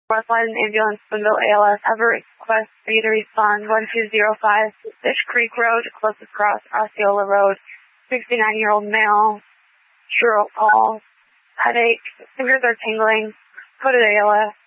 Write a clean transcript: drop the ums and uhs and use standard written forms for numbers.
Westline Ambulance, Spindle ALS, Everett request for you to respond 1205 Fish Creek Road, closest cross, Osceola Road, 69-year-old male, short call, headache, fingers are tingling, coded ALS.